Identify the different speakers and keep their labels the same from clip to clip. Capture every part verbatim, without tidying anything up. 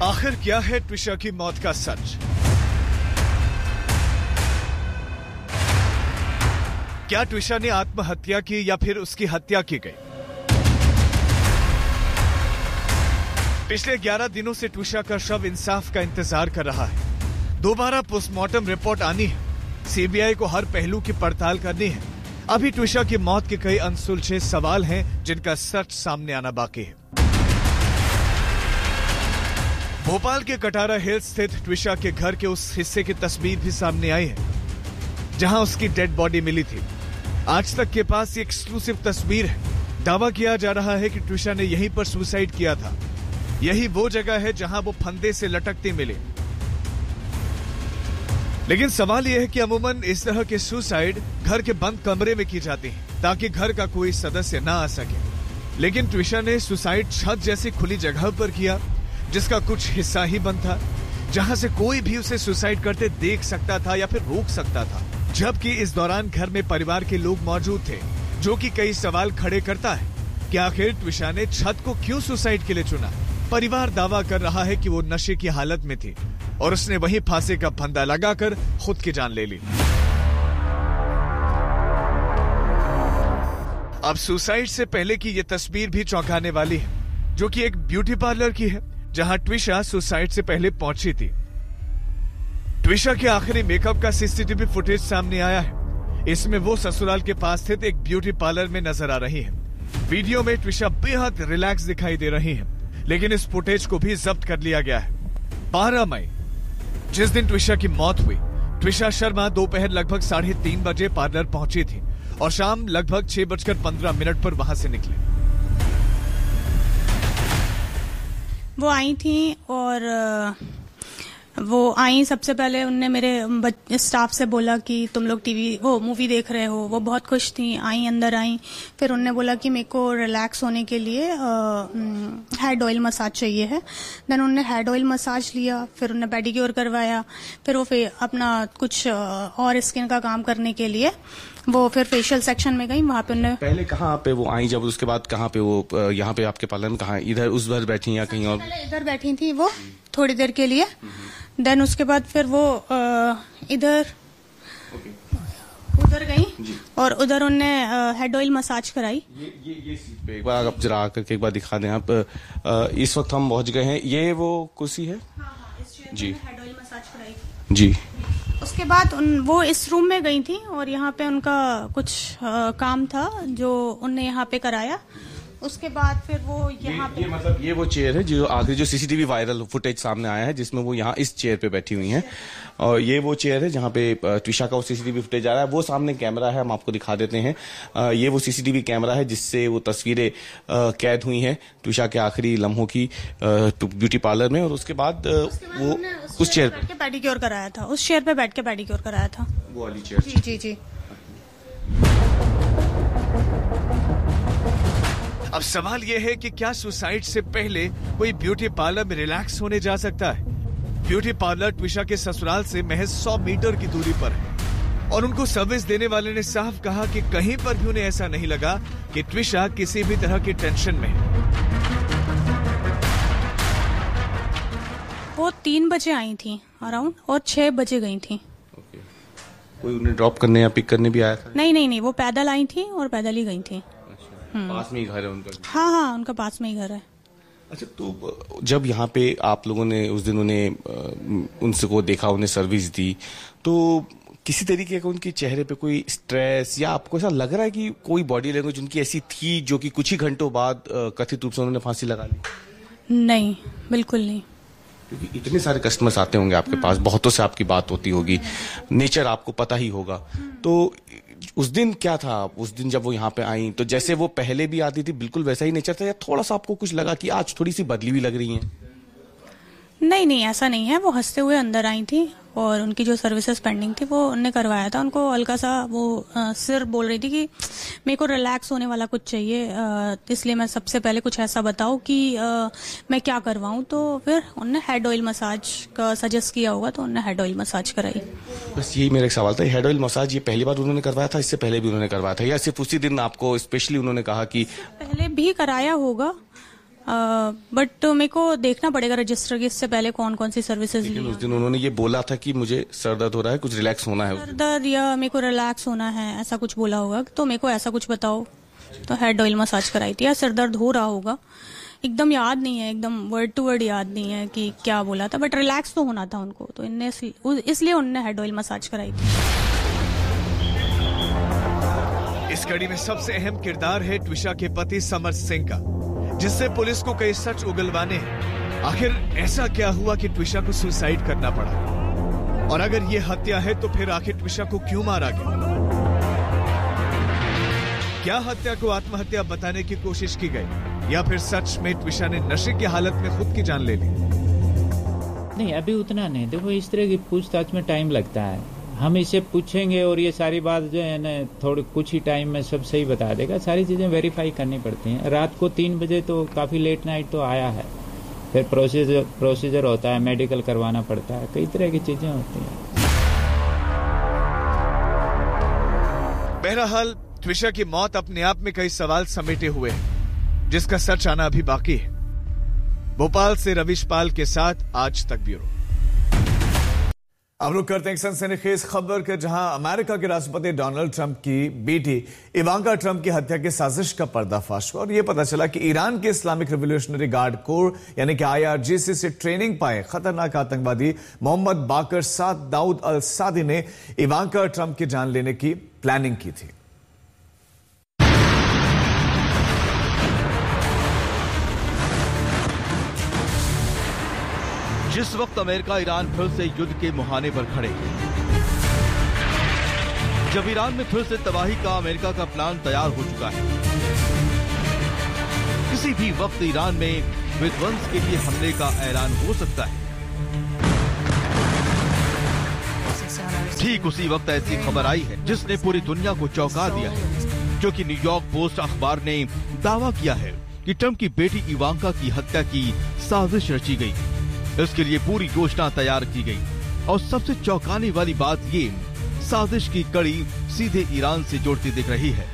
Speaker 1: आखिर क्या है ट्विशा की मौत का सच? क्या ट्विशा ने आत्महत्या की या फिर उसकी हत्या की गई? पिछले ग्यारह दिनों से ट्विशा का शव इंसाफ का इंतजार कर रहा है। दोबारा पोस्टमार्टम रिपोर्ट आनी है। सीबीआई को हर पहलू की पड़ताल करनी है। अभी ट्विशा की मौत के कई अनसुलझे सवाल हैं जिनका सच सामने आना बाकी है। भोपाल के कटारा हिल्स स्थित ट्विशा के घर के उस हिस्से की तस्वीर भी सामने आई है जहां उसकी डेड बॉडी मिली थी। आज तक के पास ये एक्सक्लूसिव तस्वीर है। दावा किया जा रहा है कि ट्विशा ने यहीं पर सुसाइड किया था। यही वो जगह है जहां वो फंदे से लटकते मिले। लेकिन सवाल यह है कि अमूमन इस तरह के सुसाइड घर के बंद कमरे में की जाती है ताकि घर का कोई सदस्य ना आ सके। लेकिन ट्विशा ने सुसाइड छत जैसी खुली जगह पर किया जिसका कुछ हिस्सा ही बंद था, जहां से कोई भी उसे सुसाइड करते देख सकता था या फिर रोक सकता था। जबकि इस दौरान घर में परिवार के लोग मौजूद थे, जो कि कई सवाल खड़े करता है कि आखिर ट्विशा ने छत को क्यों सुसाइड के लिए चुना। परिवार दावा कर रहा है कि वो नशे की हालत में थी और उसने वहीं फांसी का फंदा लगाकर खुद की जान ले ली। अब सुसाइड से पहले की ये तस्वीर भी चौंकाने वाली है, जो कि एक ब्यूटी पार्लर की है जहां ट्विशा सुसाइड से पहले पहुंची थी। ट्विशा के आखिरी मेकअप का सीसीटीवी फुटेज सामने आया है। इसमें वो ससुराल के पास स्थित एक ब्यूटी पार्लर में नजर आ रही है। वीडियो में ट्विशा बेहद रिलैक्स दिखाई दे रही है, लेकिन इस फुटेज को भी जब्त कर लिया गया है। बारह मई, जिस दिन ट्विशा की मौत हुई, ट्विशा शर्मा दोपहर लगभग साढ़े तीन बजे पार्लर पहुंची थी और शाम लगभग छह बजकर पंद्रह मिनट पर वहां से निकली।
Speaker 2: वो आई थी और वो आई, सबसे पहले उनने मेरे स्टाफ से बोला कि तुम लोग टीवी वो मूवी देख रहे हो। वो बहुत खुश थी, आई अंदर आई। फिर उनने बोला कि मेरे को रिलैक्स होने के लिए हेड ऑयल मसाज चाहिए है। देन उन्होंने हेड ऑयल मसाज लिया, फिर उन्होंने पेडिक्योर करवाया। फिर वो फिर अपना कुछ और स्किन का काम करने के लिए वो फिर फेशियल सेक्शन में गई। वहां पे उन्होंने
Speaker 3: पहले कहाँ पे वो आई, जब उसके बाद कहाँ पे वो यहाँ पे आपके पार्लर में कहाँ, इधर उस बार बैठी या कहीं और?
Speaker 2: पहले इधर बैठी थी वो थोड़ी देर के लिए। देन उसके बाद फिर वो इधर उधर गई और उधर उनने हेड ऑयल मसाज कराई।
Speaker 3: ये ये ये सीट पे एक बार आप जरा आकर के एक बार दिखा दें आप। इस वक्त हम पहुंच गए हैं। ये वो कुर्सी है?
Speaker 2: हाँ, हाँ, इस चेयर
Speaker 3: जी,
Speaker 2: हेड ऑयल मसाज कराई
Speaker 3: जी।
Speaker 2: उसके बाद उन वो इस रूम में गई थी और यहाँ पे उनका कुछ आ, काम था जो उनने यहाँ पे कराया। उसके बाद फिर वो यहाँ पे
Speaker 3: ये मतलब ये वो चेयर है जो आखिरी जो सीसीटीवी वायरल फुटेज सामने आया है जिसमें वो यहाँ इस चेयर पे बैठी हुई हैं। और ये वो चेयर है जहाँ पे ट्विशा का वो सीसीटीवी फुटेज आ रहा है। वो सामने कैमरा है, हम आपको दिखा देते हैं। ये वो सीसीटीवी कैमरा है जिससे वो तस्वीरें कैद हुई हैं ट्विशा के आखिरी लम्हों की ब्यूटी पार्लर में। और उसके बाद वो उस चेयर पे
Speaker 2: पेडिक्योर कराया था, उस चेयर पे बैठ के पेडिक्योर कराया था,
Speaker 3: वो वाली चेयर।
Speaker 2: जी जी जी।
Speaker 1: अब सवाल यह है कि क्या सुसाइड से पहले कोई ब्यूटी पार्लर में रिलैक्स होने जा सकता है? ब्यूटी पार्लर ट्विशा के ससुराल से महज सौ मीटर की दूरी पर है और उनको सर्विस देने वाले ने साफ कहा कि कहीं पर भी उन्हें ऐसा नहीं लगा कि ट्विशा किसी भी तरह की टेंशन में है।
Speaker 2: वो तीन बजे आई थी अराउंड और छह बजे गई थी।
Speaker 3: कोई उन्हें ड्रॉप करने या पिक करने भी आया था?
Speaker 2: नहीं नहीं नहीं, वो पैदल आई थी और पैदल ही गई थी।
Speaker 3: पास में ही घर है उनका?
Speaker 2: हाँ हाँ, उनका पास में ही घर है।
Speaker 3: अच्छा, तो जब यहाँ पे आप लोगों ने उस दिन उन्हें उनसे को देखा, उन्हें सर्विस दी, तो किसी तरीके का उनके चेहरे पे कोई स्ट्रेस या आपको ऐसा लग रहा है कि कोई बॉडी लैंग्वेज उनकी ऐसी थी जो कि कुछ ही घंटों बाद कथित रूप से उन्होंने फांसी लगा ली?
Speaker 2: नहीं, बिल्कुल नहीं।
Speaker 3: क्योंकि इतने सारे कस्टमर्स आते होंगे आपके पास, बहुतों से आपकी बात होती होगी, नेचर आपको पता ही होगा। तो उस दिन क्या था? उस दिन जब वो यहाँ पे आई तो जैसे वो पहले भी आती थी बिल्कुल वैसा ही नेचर था या थोड़ा सा आपको कुछ लगा कि आज थोड़ी सी बदली हुई लग रही हैं?
Speaker 2: नहीं नहीं, ऐसा नहीं है। वो हंसते हुए अंदर आई थी और उनकी जो सर्विसेज पेंडिंग थी वो उनने करवाया था। उनको हल्का सा वो आ, सिर बोल रही थी कि मेरे को रिलैक्स होने वाला कुछ चाहिए, आ, इसलिए मैं सबसे पहले कुछ ऐसा बताऊं कि आ, मैं क्या करवाऊं। तो फिर उन्होंने हेड ऑयल मसाज का सजेस्ट किया होगा तो उन्होंने हेड ऑयल मसाज कराई।
Speaker 3: बस यही मेरा एक सवाल था। हेड ऑयल मसाज ये पहली बार उन्होंने करवाया था, इससे पहले भी उन्होंने करवाया था या सिर्फ उसी दिन आपको स्पेशली उन्होंने कहा कि?
Speaker 2: पहले भी कराया होगा बट uh, मेरे को देखना पड़ेगा रजिस्टर की इससे पहले कौन कौन सी सर्विसेज।
Speaker 3: लेकिन उस दिन उन्होंने ये बोला था कि मुझे सर दर्द हो रहा है, कुछ रिलैक्स होना है,
Speaker 2: सर दर्द या मेरे को रिलैक्स होना है, ऐसा कुछ बोला होगा। तो मेरे को ऐसा कुछ बताओ, तो हेड ऑयल मसाज कराई थी या सर दर्द हो रहा होगा, एकदम याद नहीं है, एकदम वर्ड टू वर्ड याद नहीं है कि क्या बोला था, बट रिलैक्स तो होना था उनको, तो इनने इसलिए उन्होंने हेड ऑयल मसाज कराई थी।
Speaker 1: इस कड़ी में सबसे अहम किरदार है ट्विशा के पति समर सिंह का, जिससे पुलिस को कई सच उगलवाने हैं। आखिर ऐसा क्या हुआ कि ट्विशा को सुसाइड करना पड़ा, और अगर ये हत्या है तो फिर आखिर ट्विशा को क्यों मारा गया? क्या हत्या को आत्महत्या बताने की कोशिश की गई, या फिर सच में ट्विशा ने नशे की हालत में खुद की जान ले ली?
Speaker 4: नहीं, अभी उतना नहीं। देखो, इस तरह की पूछताछ में टाइम लगता है। हम इसे पूछेंगे और ये सारी बात जो है ना थोड़ी कुछ ही टाइम में सब सही बता देगा। सारी चीजें वेरीफाई करनी पड़ती हैं। रात को तीन बजे तो काफी लेट नाइट तो आया है, फिर प्रोसीजर प्रोसीजर होता है, मेडिकल करवाना पड़ता है, कई तरह की चीजें होती हैं।
Speaker 1: बहरहाल ट्विशा की मौत अपने आप में कई सवाल समेटे हुए हैं, जिसका सच आना अभी बाकी है। भोपाल से रविश पाल के साथ आज तक ब्यूरो। अब रुक करते हैं सनसनीखेज खबर के, जहां अमेरिका के राष्ट्रपति डोनाल्ड ट्रंप की बेटी इवांका ट्रंप की हत्या की साजिश का पर्दाफाश हुआ और यह पता चला कि ईरान के इस्लामिक रिवोल्यूशनरी गार्ड कोर यानी कि आईआरजीसी से ट्रेनिंग पाए खतरनाक आतंकवादी मोहम्मद बाकर साद दाऊद अल सादी ने इवांका ट्रंप की जान लेने की प्लानिंग की थी।
Speaker 5: जिस वक्त अमेरिका ईरान फिर से युद्ध के मुहाने पर खड़े, जब ईरान में फिर से तबाही का अमेरिका का प्लान तैयार हो चुका है, किसी भी वक्त ईरान में विध्वंस के लिए हमले का ऐलान हो सकता है। ठीक उसी वक्त ऐसी खबर आई है जिसने पूरी दुनिया को चौंका दिया है, क्योंकि न्यूयॉर्क पोस्ट अखबार ने दावा किया है कि ट्रंप की बेटी इवांका की हत्या की साजिश रची गई। इसके लिए पूरी योजना तैयार की गई और सबसे चौंकाने वाली बात ये, साजिश की कड़ी सीधे ईरान से जुड़ती दिख रही है।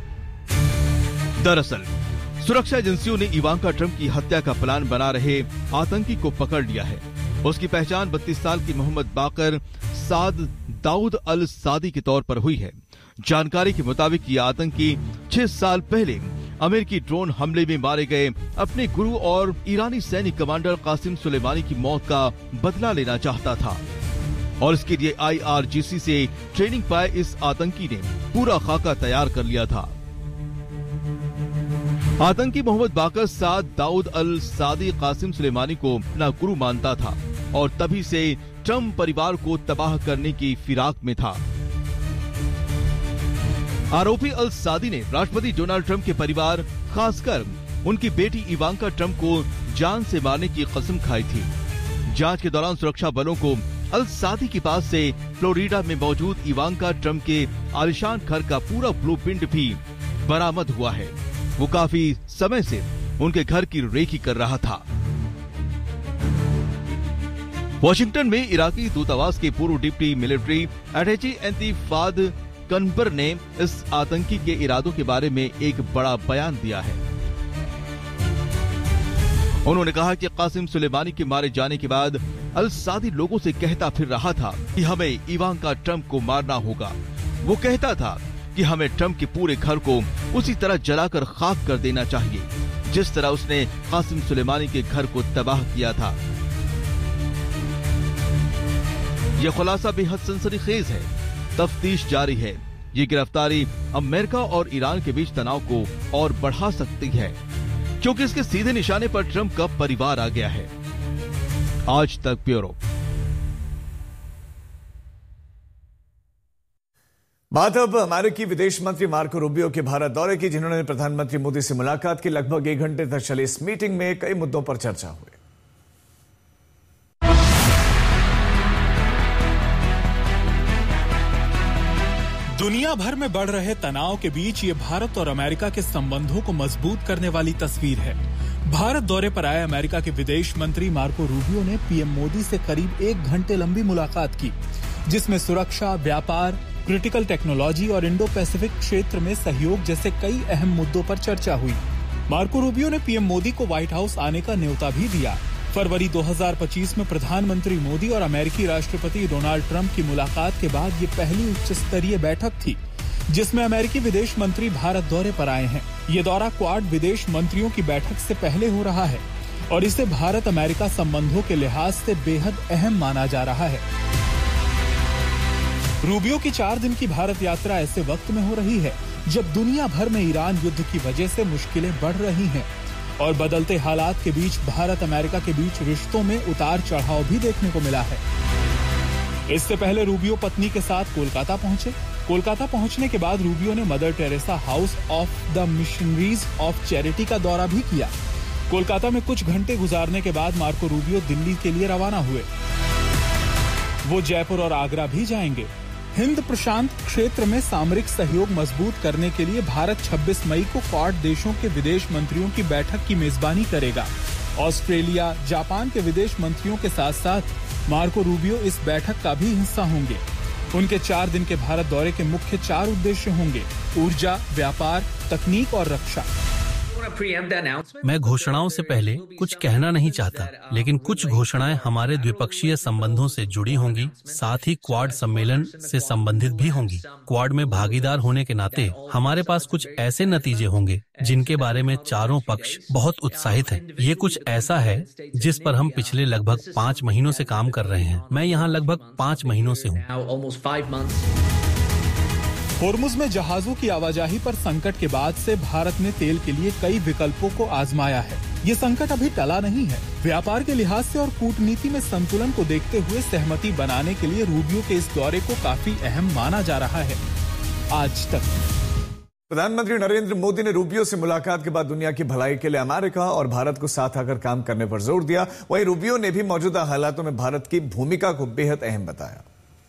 Speaker 5: दरअसल सुरक्षा एजेंसियों ने इवांका ट्रंप की हत्या का प्लान बना रहे आतंकी को पकड़ लिया है। उसकी पहचान बत्तीस साल की मोहम्मद बाकर साद दाऊद अल सादी के तौर पर हुई है। जानकारी के मुताबिक ये आतंकी छह साल पहले अमेरिकी ड्रोन हमले में मारे गए अपने गुरु और ईरानी सैनिक कमांडर कासिम सुलेमानी की मौत का बदला लेना चाहता था, और इसके लिए आईआरजीसी से ट्रेनिंग पाए इस आतंकी ने पूरा खाका तैयार कर लिया था। आतंकी मोहम्मद बाकर साद दाऊद अल सादी कासिम सुलेमानी को अपना गुरु मानता था और तभी से ट्रंप परिवार को तबाह करने की फिराक में था। आरोपी अल सादी ने राष्ट्रपति डोनाल्ड ट्रंप के परिवार, खासकर उनकी बेटी इवांका ट्रंप को जान से मारने की कसम खाई थी। जांच के दौरान सुरक्षा बलों को अल सादी के पास से फ्लोरिडा में मौजूद इवांका ट्रंप के आलिशान घर का पूरा ब्लूप्रिंट भी बरामद हुआ है। वो काफी समय से उनके घर की रेकी कर रहा था। वॉशिंगटन में इराकी दूतावास के पूर्व डिप्टी मिलिट्री अटैची एंतीफाद कनबर ने इस आतंकी के इरादों के बारे में एक बड़ा बयान दिया है। उन्होंने कहा कि कासिम सुलेमानी के मारे जाने के बाद अल सादी लोगों से कहता फिर रहा था कि हमें इवांका ट्रंप को मारना होगा। वो कहता था कि हमें ट्रंप के पूरे घर को उसी तरह जलाकर खाक कर देना चाहिए जिस तरह उसने कासिम सुलेमानी के घर को तबाह किया था। यह खुलासा बेहद सनसनीखेज है। तफ्तीश जारी है। ये गिरफ्तारी अमेरिका और ईरान के बीच तनाव को और बढ़ा सकती है, क्योंकि इसके सीधे निशाने पर ट्रंप का परिवार आ गया है। आज तक ब्यूरो।
Speaker 1: बात अब अमेरिकी विदेश मंत्री मार्को रूबियो के भारत दौरे की, जिन्होंने प्रधानमंत्री मोदी से मुलाकात की। लगभग एक घंटे तक चली इस मीटिंग में कई मुद्दों पर चर्चा हुई।
Speaker 6: दुनिया भर में बढ़ रहे तनाव के बीच ये भारत और अमेरिका के संबंधों को मजबूत करने वाली तस्वीर है। भारत दौरे पर आए अमेरिका के विदेश मंत्री मार्को रूबियो ने पीएम मोदी से करीब एक घंटे लंबी मुलाकात की, जिसमें सुरक्षा, व्यापार, क्रिटिकल टेक्नोलॉजी और इंडो पैसिफिक क्षेत्र में सहयोग जैसे कई अहम मुद्दों पर चर्चा हुई। मार्को रूबियो ने पीएम मोदी को व्हाइट हाउस आने का न्योता भी दिया। फरवरी दो हज़ार पच्चीस में प्रधानमंत्री मोदी और अमेरिकी राष्ट्रपति डोनाल्ड ट्रंप की मुलाकात के बाद ये पहली उच्च स्तरीय बैठक थी जिसमें अमेरिकी विदेश मंत्री भारत दौरे पर आए हैं। ये दौरा क्वाड विदेश मंत्रियों की बैठक से पहले हो रहा है और इसे भारत अमेरिका संबंधों के लिहाज से बेहद अहम माना जा रहा है। रूबियो की चार दिन की भारत यात्रा ऐसे वक्त में हो रही है जब दुनिया भर में ईरान युद्ध की वजह से मुश्किलें बढ़ रही हैं और बदलते हालात के बीच भारत अमेरिका के बीच रिश्तों में उतार चढ़ाव भी देखने को मिला है। इससे पहले रूबियो पत्नी के साथ कोलकाता पहुंचे। कोलकाता पहुंचने के बाद रूबियो ने mother Teresa house of the missionaries of charity का दौरा भी किया। कोलकाता में कुछ घंटे गुजारने के बाद मार्को रूबियो दिल्ली के लिए रवाना हुए। वो जयपुर और आगरा भी जाएंगे। हिंद प्रशांत क्षेत्र में सामरिक सहयोग मजबूत करने के लिए भारत छब्बीस मई को क्वाड देशों के विदेश मंत्रियों की बैठक की मेजबानी करेगा। ऑस्ट्रेलिया, जापान के विदेश मंत्रियों के साथ साथ मार्को रूबियो इस बैठक का भी हिस्सा होंगे। उनके चार दिन के भारत दौरे के मुख्य चार उद्देश्य होंगे: ऊर्जा, व्यापार, तकनीक और रक्षा।
Speaker 7: मैं घोषणाओं से पहले कुछ कहना नहीं चाहता, लेकिन कुछ घोषणाएं हमारे द्विपक्षीय संबंधों से जुड़ी होंगी, साथ ही क्वाड सम्मेलन से संबंधित भी होंगी। क्वाड में भागीदार होने के नाते हमारे पास कुछ ऐसे नतीजे होंगे जिनके बारे में चारों पक्ष बहुत उत्साहित हैं। ये कुछ ऐसा है जिस पर हम पिछले लगभग पाँच महीनों से काम कर रहे हैं। मैं यहाँ लगभग पाँच महीनों से हूँ।
Speaker 6: होर्मुज में जहाजों की आवाजाही पर संकट के बाद से भारत ने तेल के लिए कई विकल्पों को आजमाया है। ये संकट अभी टला नहीं है। व्यापार के लिहाज से और कूटनीति में संतुलन को देखते हुए सहमति बनाने के लिए रूबियो के इस दौरे को काफी अहम माना जा रहा है। आज तक
Speaker 1: प्रधानमंत्री नरेंद्र मोदी ने रूबियो से मुलाकात के बाद दुनिया की भलाई के लिए अमेरिका और भारत को साथ आकर काम करने पर जोर दिया। वहीं रूबियो ने भी मौजूदा हालातों में भारत की भूमिका को बेहद अहम बताया।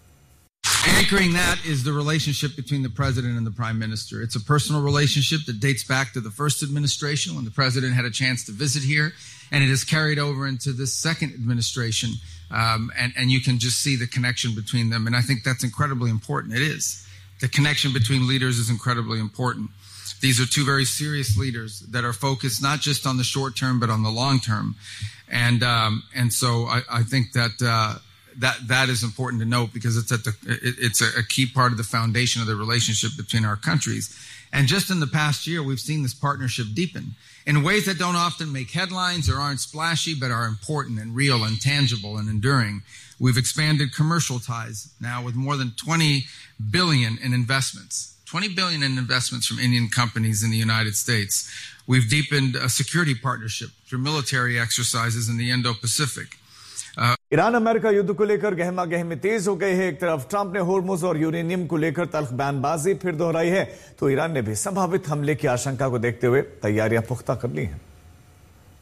Speaker 8: Anchoring that is the relationship between the president and the prime minister. It's a personal relationship that dates back to the first administration when the president had a chance to visit here, and it is carried over into this second administration. Um, and, and you can just see the connection between them. And I think that's incredibly important. It is. The connection between leaders is incredibly important. These are two very serious leaders that are focused not just on the short term, but on the long term. And, um, and so I, I think that, uh, That that is important to note because it's at the it, it's a, a key part of the foundation of the relationship between our countries. And just in the past year, we've seen this partnership deepen in ways that don't often make headlines or aren't splashy, but are important and real and tangible and enduring. We've expanded commercial ties now with more than twenty billion in investments. twenty billion in investments from Indian companies in the United States. We've deepened a security partnership through military exercises in the Indo-Pacific.
Speaker 1: Iran America युद्ध को लेकर गहमा गहमी तेज हो गई है। एक तरफ Trump ने होर्मुज और यूरेनियम को लेकर तल्ख बयानबाजी फिर दोहराई है, तो ईरान ने भी संभावित हमले की आशंका को देखते हुए तैयारियां पुख्ता कर ली हैं।